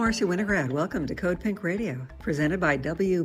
Marcy Winograd. Welcome to Code Pink Radio, presented by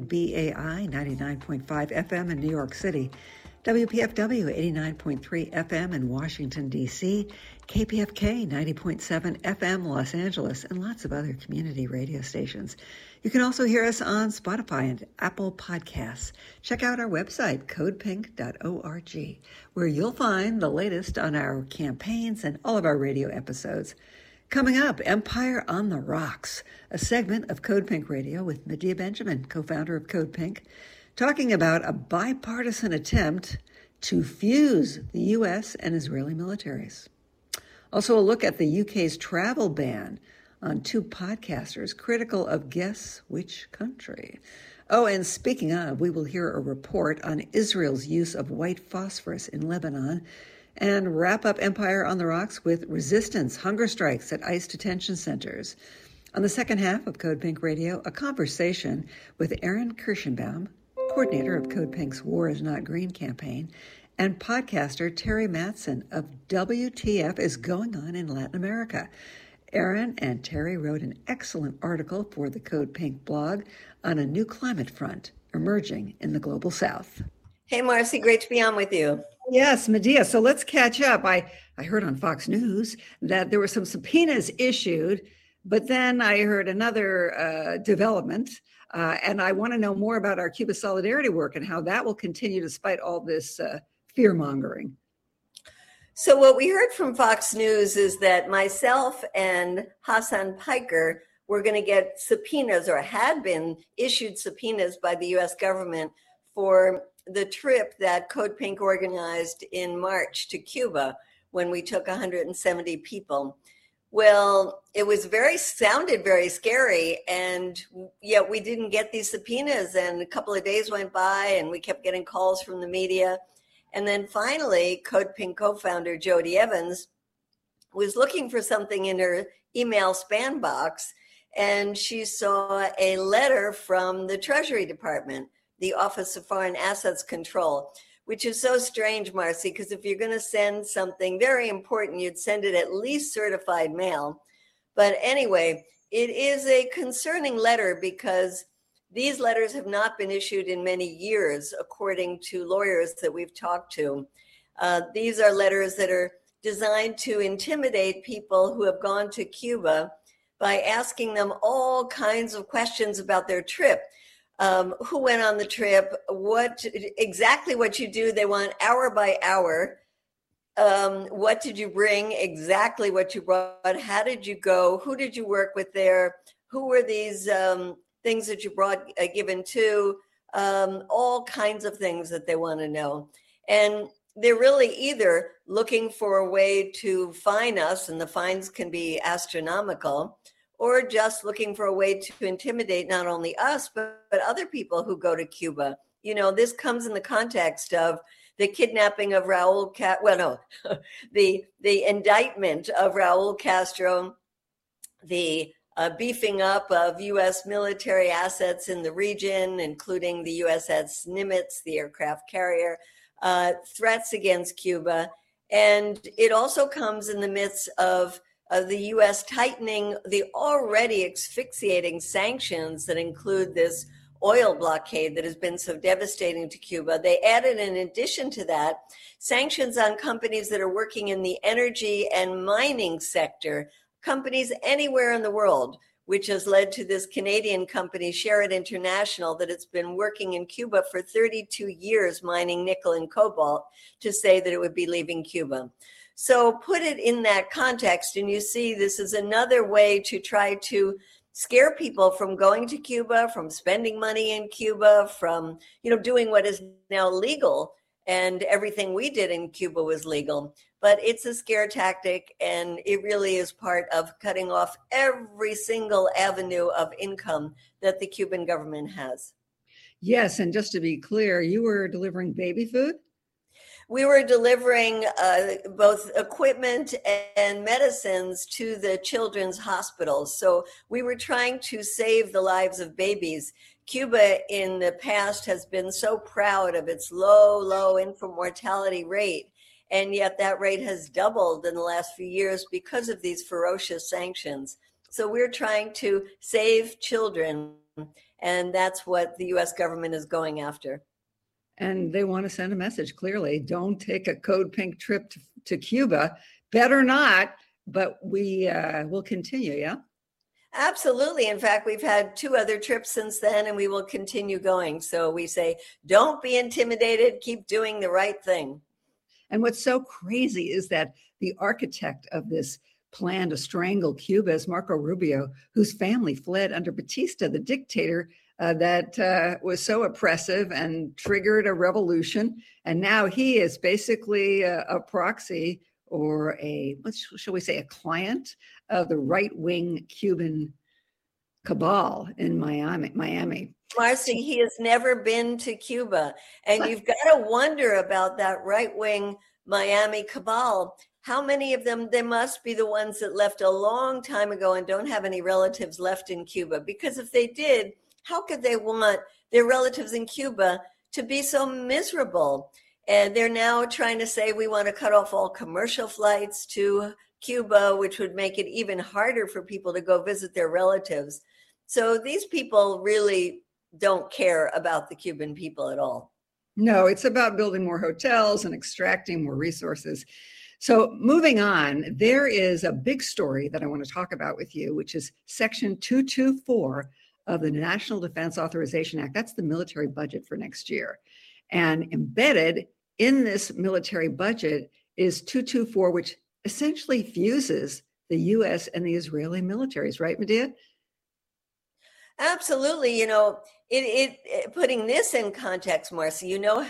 WBAI 99.5 FM in New York City, WPFW 89.3 FM in Washington, D.C., KPFK 90.7 FM Los Angeles, and lots of other community radio stations. You can also hear us on Spotify and Apple Podcasts. Check out our website, codepink.org, where you'll find the latest on our campaigns and all of our radio episodes. Coming up, Empire on the Rocks, a segment of Code Pink Radio with Medea Benjamin, co-founder of Code Pink, talking about a bipartisan attempt to fuse the U.S. and Israeli militaries. Also a look at the UK's travel ban on two podcasters critical of guess which country. Oh, and speaking of, we will hear a report on Israel's use of white phosphorus in Lebanon, and wrap up Empire on the Rocks with resistance, hunger strikes at ICE detention centers. On the second half of Code Pink Radio, a conversation with Aaron Kirschenbaum, coordinator of Code Pink's War is Not Green campaign, and podcaster Terry Mattson of WTF is Going On in Latin America. Aaron and Terry wrote an excellent article for the Code Pink blog on a new climate front emerging in the Global South. Hey, Marcy, great to be on with you. Yes, Medea. So let's catch up. I heard on Fox News that there were some subpoenas issued, but then I heard another development, and I want to know more about our Cuba solidarity work and how that will continue despite all this fear-mongering. So what we heard from Fox News is that myself and Hassan Piker were going to get subpoenas, or had been issued subpoenas by the U.S. government for the trip that Code Pink organized in March to Cuba when we took 170 people. Well, it was sounded very scary, and yet we didn't get these subpoenas, and a couple of days went by and we kept getting calls from the media. And then finally, Code Pink co-founder Jody Evans was looking for something in her email spam box, and she saw a letter from the Treasury Department, the Office of Foreign Assets Control, which is so strange, Marcy, because if you're going to send something very important, you'd send it at least certified mail. But anyway, it is a concerning letter because these letters have not been issued in many years, according to lawyers that we've talked to. These are letters that are designed to intimidate people who have gone to Cuba by asking them all kinds of questions about their trip. Who went on the trip, exactly what you do. They want hour by hour. What did you bring? Exactly what you brought. How did you go? Who did you work with there? Who were these things that you brought given to? All kinds of things that they want to know. And they're really either looking for a way to fine us, and the fines can be astronomical, or just looking for a way to intimidate not only us, but other people who go to Cuba. You know, this comes in the context of the kidnapping of the indictment of Raul Castro, the beefing up of U.S. military assets in the region, including the USS Nimitz, the aircraft carrier, threats against Cuba. And it also comes in the midst of the U.S. tightening the already asphyxiating sanctions that include this oil blockade that has been so devastating to Cuba. They added, in addition to that, sanctions on companies that are working in the energy and mining sector, companies anywhere in the world, which has led to this Canadian company, Sherritt International, that it's been working in Cuba for 32 years, mining nickel and cobalt, to say that it would be leaving Cuba. So put it in that context, and you see this is another way to try to scare people from going to Cuba, from spending money in Cuba, from, doing what is now legal. And everything we did in Cuba was legal. But it's a scare tactic, and it really is part of cutting off every single avenue of income that the Cuban government has. Yes, and just to be clear, you were delivering baby food? We were delivering both equipment and medicines to the children's hospitals. So we were trying to save the lives of babies. Cuba in the past has been so proud of its low infant mortality rate. And yet that rate has doubled in the last few years because of these ferocious sanctions. So we're trying to save children, and that's what the US government is going after. And they want to send a message clearly. Don't take a Code Pink trip to Cuba. Better not, but we will continue, yeah? Absolutely. In fact, we've had 2 other trips since then, and we will continue going. So we say, don't be intimidated, keep doing the right thing. And what's so crazy is that the architect of this plan to strangle Cuba is Marco Rubio, whose family fled under Batista, the dictator that was so oppressive and triggered a revolution. And now he is basically a proxy or what shall we say, a client of the right-wing Cuban cabal in Miami. Marcy, he has never been to Cuba. And you've got to wonder about that right-wing Miami cabal. How many of them, they must be the ones that left a long time ago and don't have any relatives left in Cuba. Because if they did, how could they want their relatives in Cuba to be so miserable? And they're now trying to say we want to cut off all commercial flights to Cuba, which would make it even harder for people to go visit their relatives. So these people really don't care about the Cuban people at all. No, it's about building more hotels and extracting more resources. So moving on, there is a big story that I want to talk about with you, which is Section 224 of the National Defense Authorization Act. That's the military budget for next year. And embedded in this military budget is 224, which essentially fuses the U.S. and the Israeli militaries, right, Medea? Absolutely. Putting this in context, Marcy, you know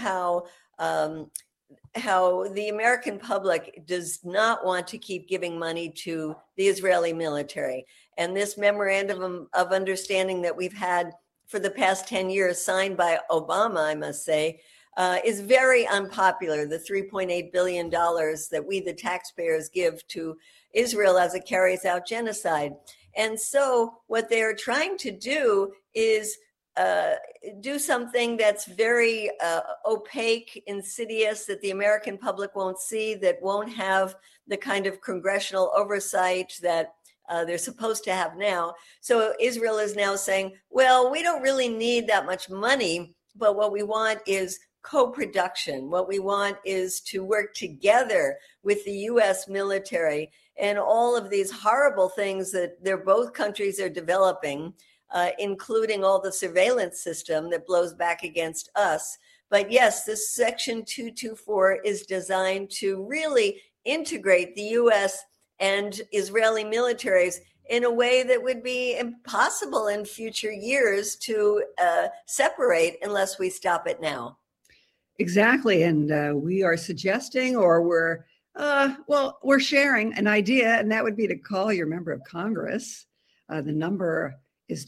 how the American public does not want to keep giving money to the Israeli military. And this memorandum of understanding that we've had for the past 10 years, signed by Obama, I must say, is very unpopular. The $3.8 billion that we, the taxpayers, give to Israel as it carries out genocide. And so what they're trying to do is do something that's very opaque, insidious, that the American public won't see, that won't have the kind of congressional oversight that they're supposed to have now. So Israel is now saying, well, we don't really need that much money, but what we want is co-production. What we want is to work together with the U.S. military and all of these horrible things that both countries are developing, including all the surveillance system that blows back against us. But yes, this Section 224 is designed to really integrate the U.S. and Israeli militaries in a way that would be impossible in future years to separate unless we stop it now. Exactly. And we are suggesting, or we're sharing an idea, and that would be to call your member of Congress. The number is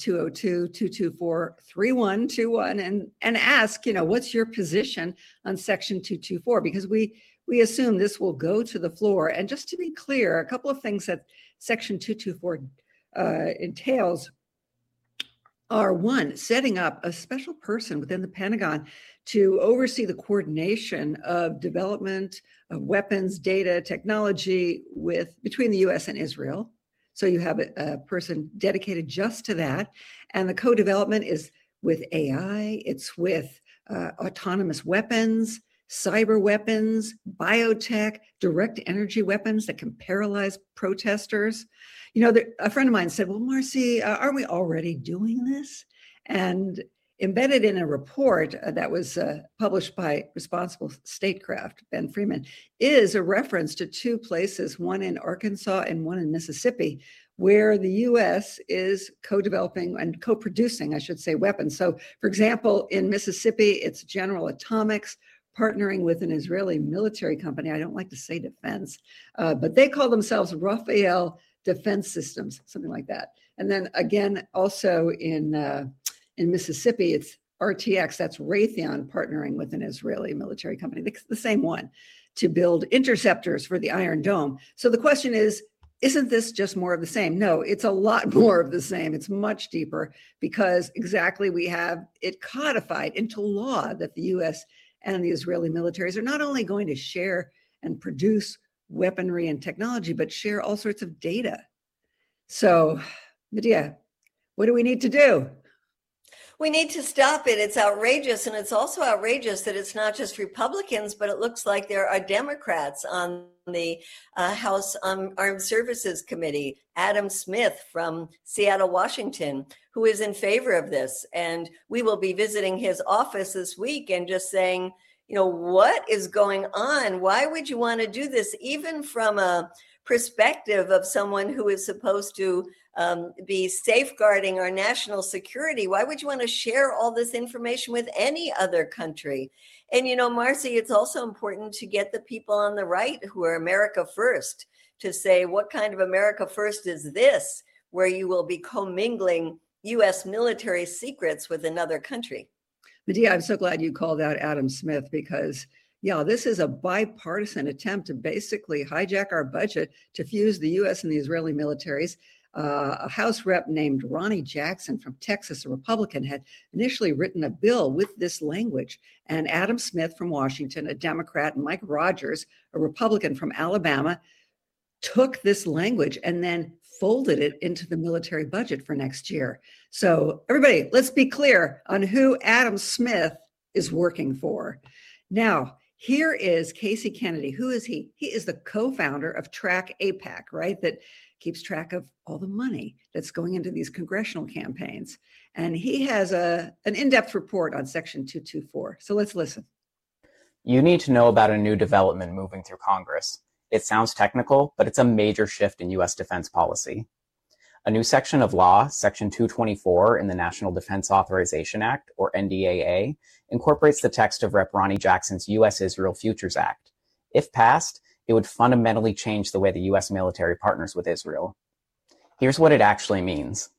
202-224-3121 and ask, what's your position on Section 224? Because we assume this will go to the floor. And just to be clear, a couple of things that Section 224 entails are, one, setting up a special person within the Pentagon to oversee the coordination of development of weapons, data, technology between the U.S. and Israel. So you have a person dedicated just to that. And the co-development is with AI, it's with autonomous weapons, cyber weapons, biotech, direct energy weapons that can paralyze protesters. A friend of mine said, well, Marcy, aren't we already doing this? And embedded in a report that was published by Responsible Statecraft, Ben Freeman, is a reference to 2 places, one in Arkansas and one in Mississippi, where the U.S. is co-developing and co-producing, I should say, weapons. So, for example, in Mississippi, it's General Atomics partnering with an Israeli military company. I don't like to say defense, but they call themselves Rafael Defense Systems, something like that. And then again, also in Mississippi, it's RTX, that's Raytheon partnering with an Israeli military company, the same one, to build interceptors for the Iron Dome. So the question is, isn't this just more of the same? No, it's a lot more of the same. It's much deeper because exactly we have it codified into law that the U.S. and the Israeli militaries are not only going to share and produce weaponry and technology, but share all sorts of data. So, Medea, what do we need to do? We need to stop it. It's outrageous. And it's also outrageous that it's not just Republicans, but it looks like there are Democrats on the House Armed Services Committee, Adam Smith from Seattle, Washington, who is in favor of this. And we will be visiting his office this week and just saying, what is going on? Why would you want to do this, even from a perspective of someone who is supposed to be safeguarding our national security? Why would you want to share all this information with any other country? And, Marcy, it's also important to get the people on the right who are America first to say, what kind of America first is this, where you will be commingling U.S. military secrets with another country? Medea, I'm so glad you called out Adam Smith because, this is a bipartisan attempt to basically hijack our budget to fuse the U.S. and the Israeli militaries. A House rep named Ronnie Jackson from Texas, a Republican, had initially written a bill with this language. And Adam Smith from Washington, a Democrat, and Mike Rogers, a Republican from Alabama, took this language and then folded it into the military budget for next year. So everybody, let's be clear on who Adam Smith is working for. Now, here is Casey Kennedy. Who is he? He is the co-founder of Track AIPAC, right? That keeps track of all the money that's going into these congressional campaigns. And he has an in-depth report on Section 224. So let's listen. You need to know about a new development moving through Congress. It sounds technical, but it's a major shift in U.S. defense policy. A new section of law, Section 224 in the National Defense Authorization Act, or NDAA, incorporates the text of Rep. Ronnie Jackson's U.S.-Israel Futures Act. If passed, it would fundamentally change the way the U.S. military partners with Israel. Here's what it actually means.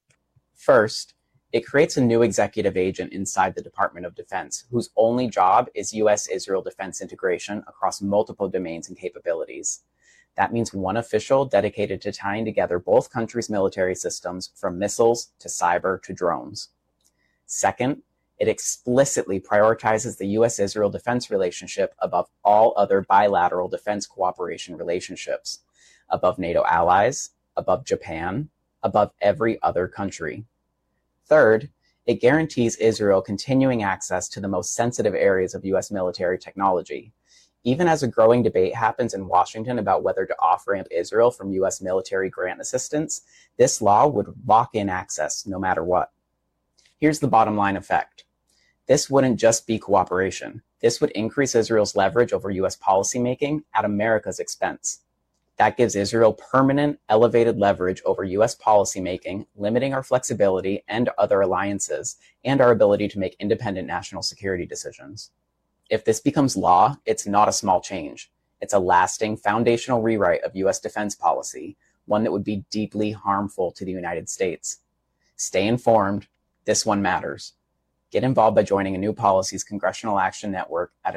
First, it creates a new executive agent inside the Department of Defense, whose only job is U.S.-Israel defense integration across multiple domains and capabilities. That means one official dedicated to tying together both countries' military systems, from missiles to cyber to drones. Second, it explicitly prioritizes the U.S.-Israel defense relationship above all other bilateral defense cooperation relationships, above NATO allies, above Japan, above every other country. Third, it guarantees Israel continuing access to the most sensitive areas of U.S. military technology. Even as a growing debate happens in Washington about whether to off-ramp Israel from U.S. military grant assistance, this law would lock in access no matter what. Here's the bottom line effect. This wouldn't just be cooperation. This would increase Israel's leverage over U.S. policymaking at America's expense. That gives Israel permanent, elevated leverage over U.S. policymaking, limiting our flexibility and other alliances, and our ability to make independent national security decisions. If this becomes law, it's not a small change. It's a lasting, foundational rewrite of U.S. defense policy, one that would be deeply harmful to the United States. Stay informed. This one matters. Get involved by joining A New Policy's Congressional Action Network at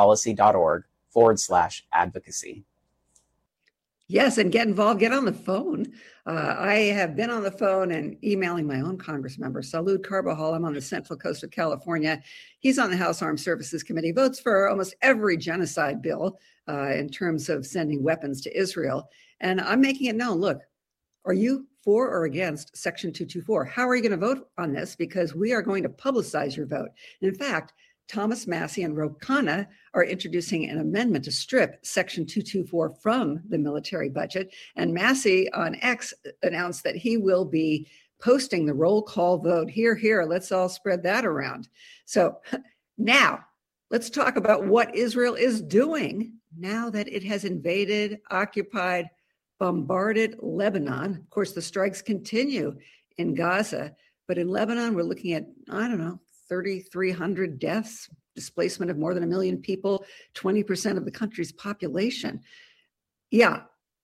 anewpolicy.org/advocacy. Yes, and get involved, get on the phone. I have been on the phone and emailing my own Congress member, Salud Carbajal. I'm on the Central Coast of California. He's on the House Armed Services Committee, votes for almost every genocide bill in terms of sending weapons to Israel. And I'm making it known, look, are you for or against Section 224? How are you going to vote on this? Because we are going to publicize your vote. And in fact, Thomas Massie and Ro Khanna are introducing an amendment to strip Section 224 from the military budget. And Massie on X announced that he will be posting the roll call vote. Here, let's all spread that around. So now let's talk about what Israel is doing now that it has invaded, occupied, bombarded Lebanon. Of course, the strikes continue in Gaza, but in Lebanon, we're looking at, 3,300 deaths, displacement of more than 1 million people, 20% of the country's population. Yeah.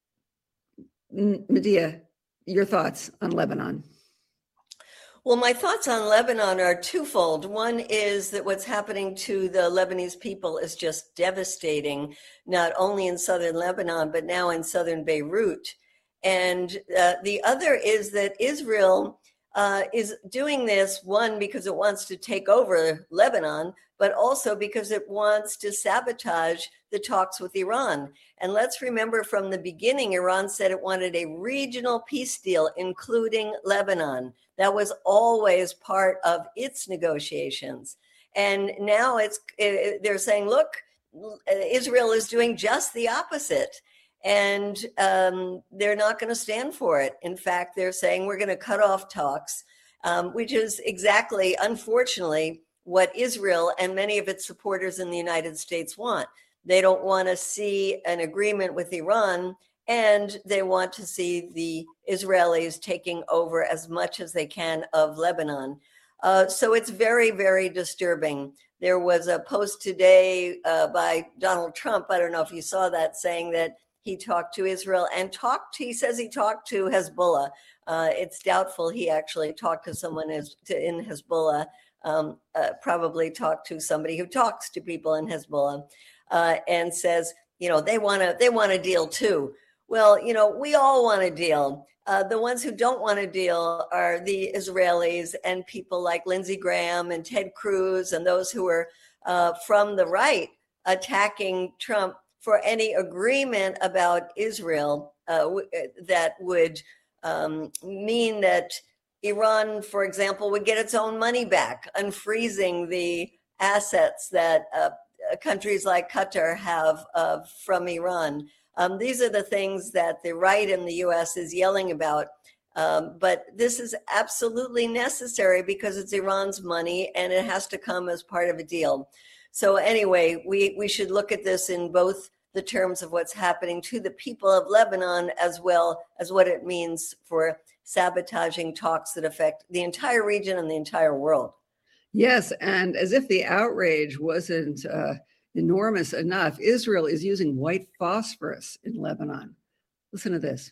Medea, your thoughts on Lebanon? Well, my thoughts on Lebanon are twofold. One is that what's happening to the Lebanese people is just devastating, not only in southern Lebanon, but now in southern Beirut. And the other is that Israel is doing this, one, because it wants to take over Lebanon, but also because it wants to sabotage the talks with Iran. And let's remember from the beginning, Iran said it wanted a regional peace deal, including Lebanon. That was always part of its negotiations. And now they're saying, look, Israel is doing just the opposite. And they're not going to stand for it. In fact, they're saying we're going to cut off talks, which is exactly, unfortunately, what Israel and many of its supporters in the United States want. They don't want to see an agreement with Iran, and they want to see the Israelis taking over as much as they can of Lebanon. So it's very, very disturbing. There was a post today by Donald Trump, I don't know if you saw that, saying that he talked to Israel and he says he talked to Hezbollah. It's doubtful he actually talked to someone in Hezbollah, probably talked to somebody who talks to people in Hezbollah, and says, they want a deal too. Well, we all want a deal. The ones who don't want a deal are the Israelis and people like Lindsey Graham and Ted Cruz and those who are from the right attacking Trump for any agreement about Israel that would mean that Iran, for example, would get its own money back, unfreezing the assets that countries like Qatar have from Iran. These are the things that the right in the U.S. is yelling about. But this is absolutely necessary because it's Iran's money and it has to come as part of a deal. So anyway, we should look at this in both the terms of what's happening to the people of Lebanon as well as what it means for sabotaging talks that affect the entire region and the entire world. Yes, and as if the outrage wasn't enormous enough, Israel is using white phosphorus in Lebanon. Listen to this.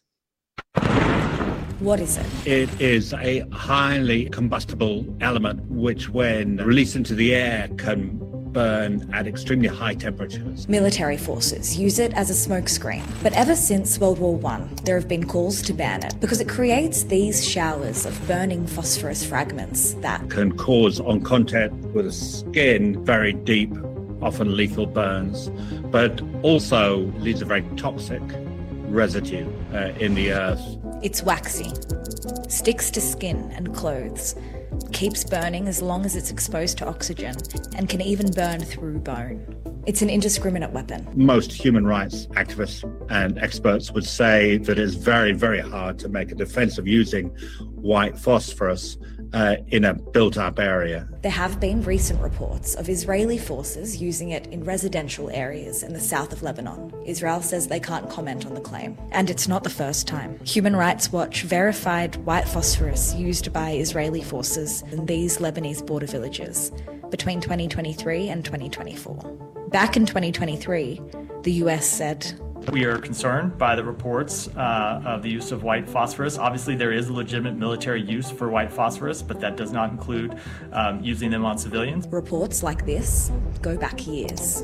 What is it? It is a highly combustible element which, when released into the air, can burn at extremely high temperatures. Military forces use it as a smokescreen. But ever since World War I, there have been calls to ban it because it creates these showers of burning phosphorus fragments that can cause, on contact with the skin, very deep, often lethal burns, but also leaves a very toxic residue in the earth. It's waxy, sticks to skin and clothes, keeps burning as long as it's exposed to oxygen, and can even burn through bone. It's an indiscriminate weapon. Most human rights activists and experts would say that it's very, very hard to make a defense of using white phosphorus in a built-up area. There have been recent reports of Israeli forces using it in residential areas in the south of Lebanon. Israel says they can't comment on the claim. And it's not the first time. Human Rights Watch verified white phosphorus used by Israeli forces in these Lebanese border villages between 2023 and 2024. Back in 2023, the US said, "We are concerned by the reports of the use of white phosphorus. Obviously, there is a legitimate military use for white phosphorus, but that does not include using them on civilians." Reports like this go back years.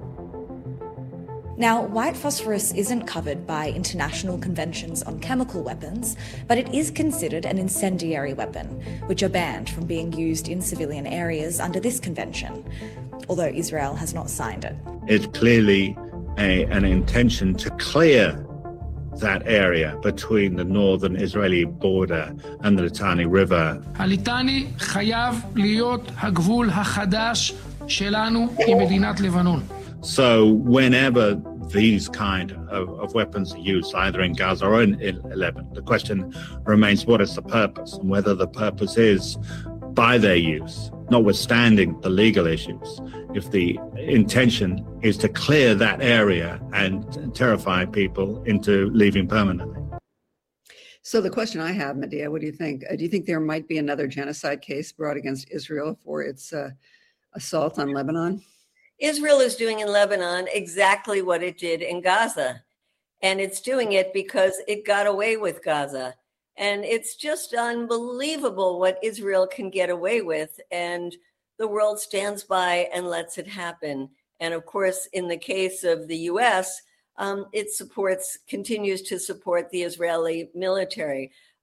Now, white phosphorus isn't covered by international conventions on chemical weapons, but it is considered an incendiary weapon, which are banned from being used in civilian areas under this convention, although Israel has not signed it. It's clearly an intention to clear that area between the northern Israeli border and the Litani River. הליטני חייב להיות הגבול החדש שלנו עם מדינת לבנון. So whenever these kind of weapons are used, either in Gaza or in Lebanon, the question remains, what is the purpose? And whether the purpose is, by their use, notwithstanding the legal issues, if the intention is to clear that area and terrify people into leaving permanently. So the question I have, Medea, what do you think? Do you think there might be another genocide case brought against Israel for its assault on Lebanon? Israel is doing in Lebanon exactly what it did in Gaza. And it's doing it because it got away with Gaza. And it's just unbelievable what Israel can get away with. And the world stands by and lets it happen. And of course, in the case of the US, it continues to support the Israeli military.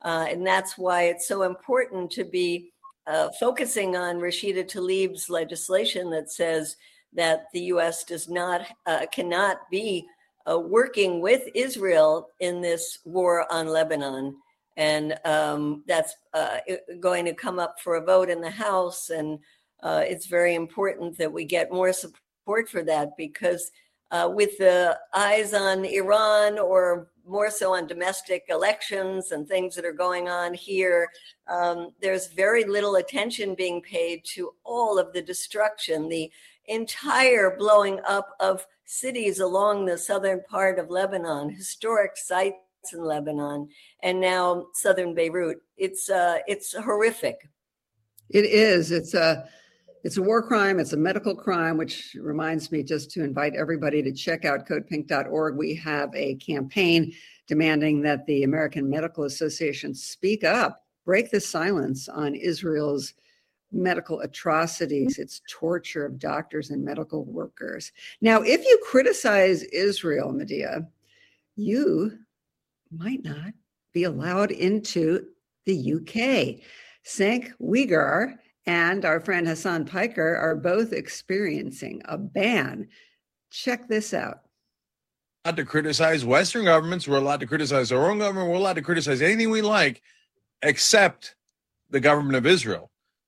And that's why it's so important to be focusing on Rashida Tlaib's legislation that says that the U.S. cannot be working with Israel in this war on Lebanon. And that's going to come up for a vote in the House. And it's very important that we get more support for that, because with the eyes on Iran, or more so on domestic elections and things that are going on here, there's very little attention being paid to all of the destruction, the entire blowing up of cities along the southern part of Lebanon, historic sites in Lebanon, and now southern Beirut. It's horrific. It is. It's a war crime. It's a medical crime, which reminds me just to invite everybody to check out codepink.org. We have a campaign demanding that the American Medical Association speak up, break the silence on Israel's medical atrocities, its torture of doctors and medical workers. Now, if you criticize Israel, Medea, you might not be allowed into the UK. Cenk Uygur and our friend Hassan Piker are both experiencing a ban. Check this out. Allowed to criticize Western governments. We're allowed to criticize our own government. We're allowed to criticize anything we like, except the government of Israel.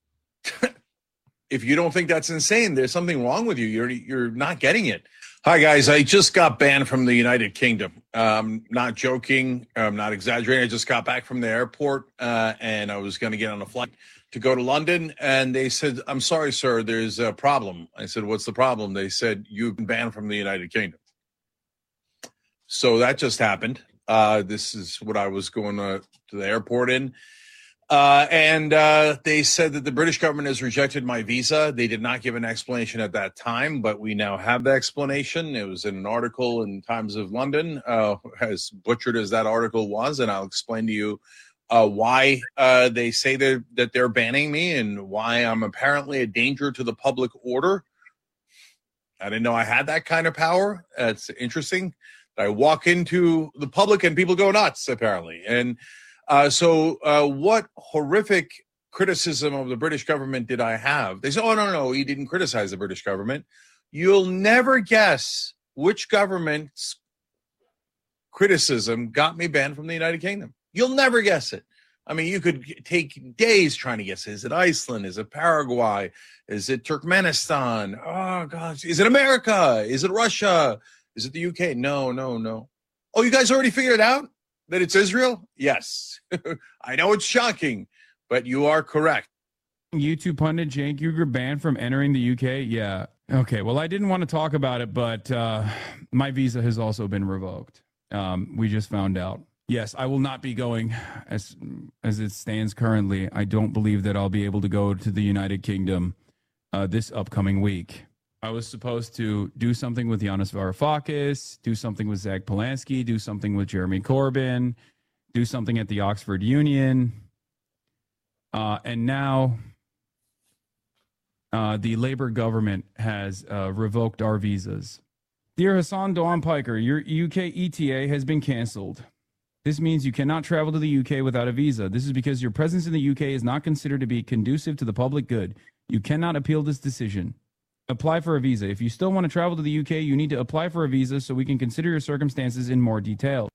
If you don't think that's insane, there's something wrong with you. You're not getting it. Hi, guys. I just got banned from the United Kingdom. Not joking. I'm not exaggerating. I just got back from the airport, and I was going to get on a flight to go to London. And they said, "I'm sorry, sir, there's a problem." I said, "What's the problem?" They said, "You've been banned from the United Kingdom." So that just happened. This is what I was going to the airport in. And they said that the British government has rejected my visa. They did not give an explanation at that time, but we now have the explanation. It was in an article in Times of London, as butchered as that article was, and I'll explain to you why they say that they're banning me and why I'm apparently a danger to the public order. I didn't know I had that kind of power. It's interesting. I walk into the public and people go nuts, apparently. And so what horrific criticism of the British government did I have? They said, "Oh, no, he didn't criticize the British government." You'll never guess which government's criticism got me banned from the United Kingdom. You'll never guess it. I mean, you could take days trying to guess. Is it Iceland? Is it Paraguay? Is it Turkmenistan? Oh, gosh. Is it America? Is it Russia? Is it the UK? No. Oh, you guys already figured it out? That it's Israel? Yes. I know it's shocking, but you are correct. YouTube pundit Cenk Uygur banned from entering the UK? Yeah. Okay, well, I didn't want to talk about it, but my visa has also been revoked. We just found out. Yes, I will not be going as it stands currently. I don't believe that I'll be able to go to the United Kingdom this upcoming week. I was supposed to do something with Yanis Varoufakis, do something with Zach Polanski, do something with Jeremy Corbyn, do something at the Oxford Union. And now the Labour government has revoked our visas. Dear Hassan Dawan Piker, your UK ETA has been canceled. This means you cannot travel to the UK without a visa. This is because your presence in the UK is not considered to be conducive to the public good. You cannot appeal this decision. Apply for a visa. If you still want to travel to the UK, you need to apply for a visa so we can consider your circumstances in more detail.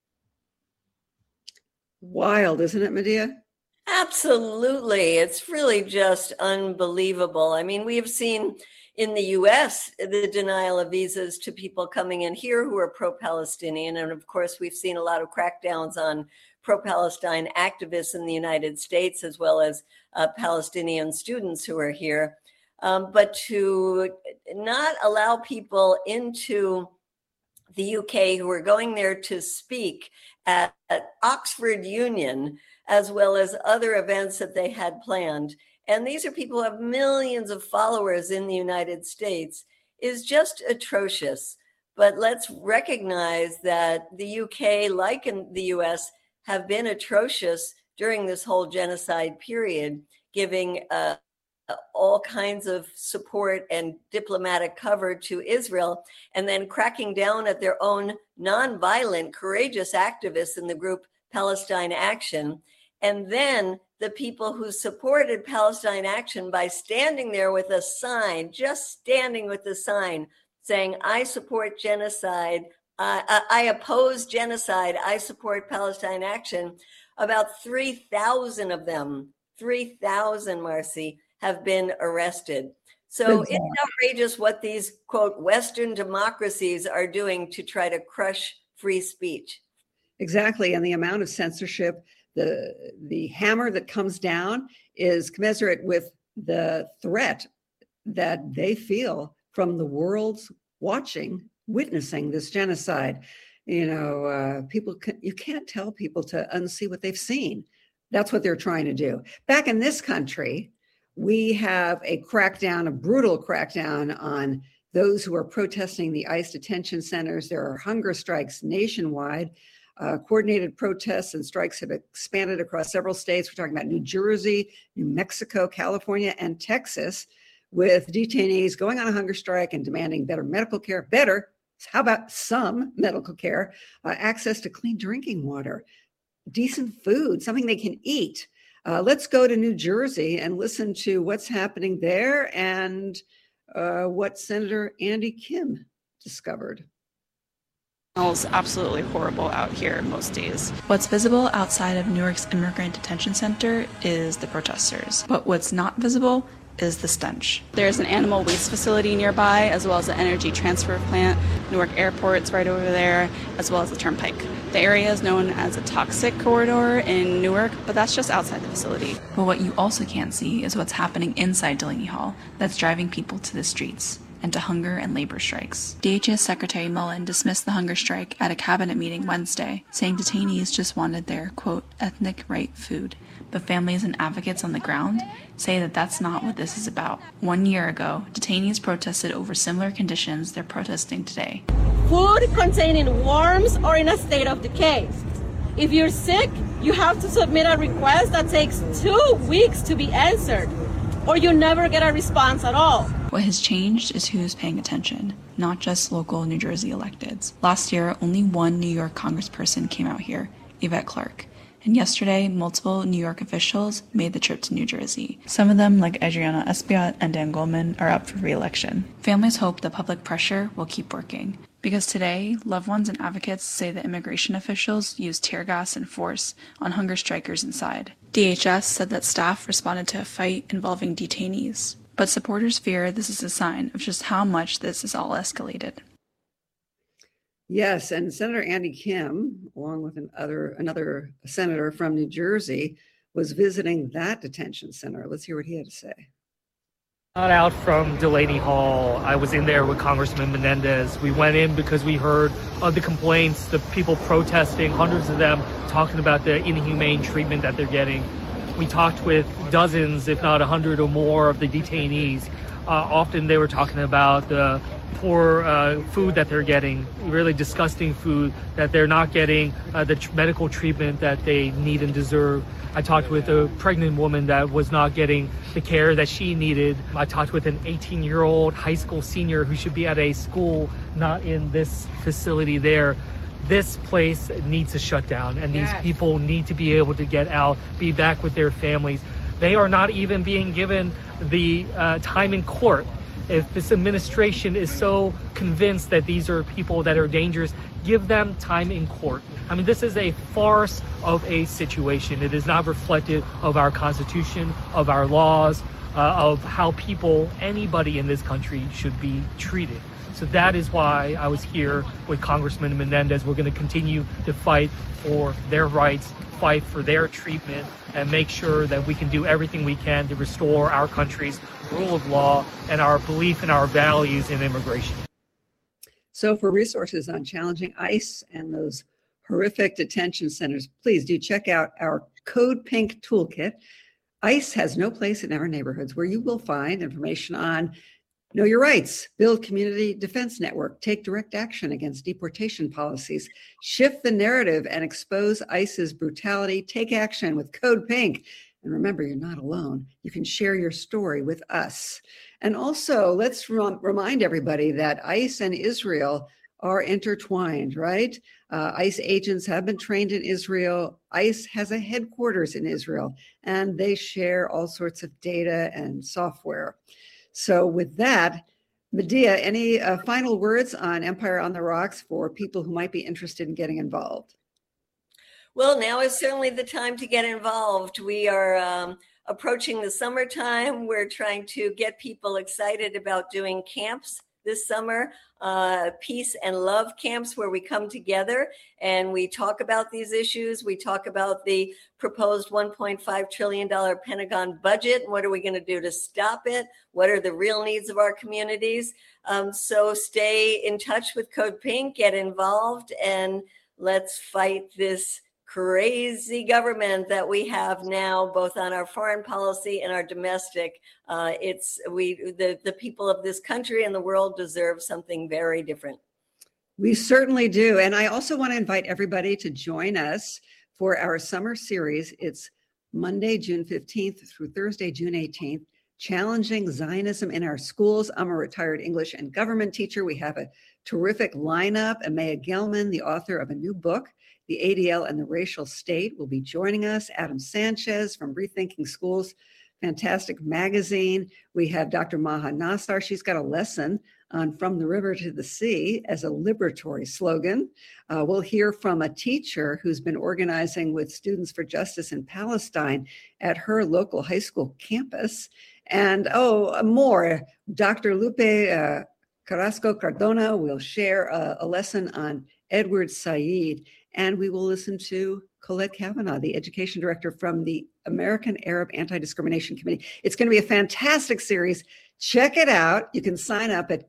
Wild, isn't it, Medea? Absolutely. It's really just unbelievable. I mean, we have seen in the U.S. the denial of visas to people coming in here who are pro-Palestinian. And of course, we've seen a lot of crackdowns on pro-Palestine activists in the United States, as well as Palestinian students who are here. But to not allow people into the UK who are going there to speak at Oxford Union, as well as other events that they had planned, and these are people who have millions of followers in the United States, is just atrocious. But let's recognize that the UK, like in the US, have been atrocious during this whole genocide period, giving all kinds of support and diplomatic cover to Israel, and then cracking down at their own nonviolent, courageous activists in the group Palestine Action. And then the people who supported Palestine Action by standing there with a sign, just standing with a sign saying, I support genocide, I oppose genocide, I support Palestine Action. About 3,000 of them, 3,000, Marcy, have been arrested. So it's outrageous what these, quote, Western democracies are doing to try to crush free speech. Exactly. And the amount of censorship, the hammer that comes down is commensurate with the threat that they feel from the world's witnessing this genocide. You know, you can't tell people to unsee what they've seen. That's what they're trying to do. Back in this country, we have a brutal crackdown on those who are protesting the ICE detention centers. There are hunger strikes nationwide. Coordinated protests and strikes have expanded across several states. We're talking about New Jersey, New Mexico, California, and Texas, with detainees going on a hunger strike and demanding better medical care. How about some medical care, access to clean drinking water, decent food, something they can eat. Let's go to New Jersey and listen to what's happening there and what Senator Andy Kim discovered. It's absolutely horrible out here most days. What's visible outside of Newark's Immigrant Detention Center is the protesters, but what's not visible is the stench. There's an animal waste facility nearby, as well as an energy transfer plant. Newark Airport's right over there, as well as the Turnpike. The area is known as a toxic corridor in Newark, but that's just outside the facility. But what you also can't see is what's happening inside Delaney Hall that's driving people to the streets and to hunger and labor strikes. DHS Secretary Mullen dismissed the hunger strike at a cabinet meeting Wednesday, saying detainees just wanted their, quote, ethnic right food. But families and advocates on the ground say that that's not what this is about. 1 year ago, detainees protested over similar conditions they're protesting today. Food containing worms or in a state of decay. If you're sick, you have to submit a request that takes 2 weeks to be answered, or you never get a response at all. What has changed is who's paying attention, not just local New Jersey electeds. Last year, only one New York congressperson came out here, Yvette Clarke. And yesterday, multiple New York officials made the trip to New Jersey. Some of them, like Adriana Espaillat and Dan Goldman, are up for re-election. Families hope the public pressure will keep working. Because today, loved ones and advocates say that immigration officials used tear gas and force on hunger strikers inside. DHS said that staff responded to a fight involving detainees. But supporters fear this is a sign of just how much this is all escalated. Yes, and Senator Andy Kim, along with another senator from New Jersey, was visiting that detention center. Let's hear what he had to say. Not out from Delaney Hall. I was in there with Congressman Menendez. We went in because we heard of the complaints, the people protesting, hundreds of them talking about the inhumane treatment that they're getting. We talked with dozens, if not 100 or more of the detainees. Often they were talking about the poor food that they're getting, really disgusting food, that they're not getting the medical treatment that they need and deserve. I talked with a pregnant woman that was not getting the care that she needed. I talked with an 18-year-old high school senior who should be at a school, not in this facility there. This place needs to shut down, and these people need to be able to get out, be back with their families. They are not even being given the time in court. If this administration is so convinced that these are people that are dangerous, give them time in court. I mean, this is a farce of a situation. It is not reflective of our Constitution, of our laws, of how people, anybody in this country should be treated. So that is why I was here with Congressman Menendez. We're going to continue to fight for their rights, fight for their treatment, and make sure that we can do everything we can to restore our country's rule of law and our belief in our values in immigration. So for resources on challenging ICE and those horrific detention centers, please do check out our Code Pink toolkit. ICE has no place in our neighborhoods, where you will find information on know your rights, build community defense network, take direct action against deportation policies, shift the narrative and expose ICE's brutality, take action with Code Pink. And remember, you're not alone. You can share your story with us. And also, let's remind everybody that ICE and Israel are intertwined, right? ICE agents have been trained in Israel. ICE has a headquarters in Israel, and they share all sorts of data and software. So with that, Medea, any final words on Empire on the Rocks for people who might be interested in getting involved? Well, now is certainly the time to get involved. We are approaching the summertime. We're trying to get people excited about doing camps this summer, peace and love camps where we come together and we talk about these issues. We talk about the proposed $1.5 trillion Pentagon budget. And what are we going to do to stop it? What are the real needs of our communities? So stay in touch with Code Pink, get involved, and let's fight this crazy government that we have now, both on our foreign policy and our domestic. The people of this country and the world deserve something very different. We certainly do. And I also want to invite everybody to join us for our summer series. It's Monday, June 15th through Thursday, June 18th, Challenging Zionism in Our Schools. I'm a retired English and government teacher. We have a terrific lineup. Amaya Gelman, the author of a new book, The ADL and the Racial State, will be joining us. Adam Sanchez from Rethinking Schools, fantastic magazine. We have Dr. Maha Nassar. She's got a lesson on From the River to the Sea as a liberatory slogan. We'll hear from a teacher who's been organizing with Students for Justice in Palestine at her local high school campus. And more, Dr. Lupe Carrasco Cardona will share a lesson on Edward Said. And we will listen to Colette Kavanaugh, the education director from the American Arab Anti-Discrimination Committee. It's going to be a fantastic series. Check it out. You can sign up at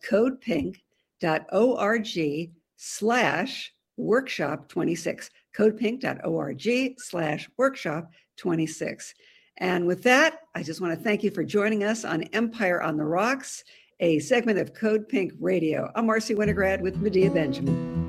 codepink.org/workshop26, codepink.org/workshop26. And with that, I just want to thank you for joining us on Empire on the Rocks, a segment of Code Pink Radio. I'm Marcy Winograd with Medea Benjamin.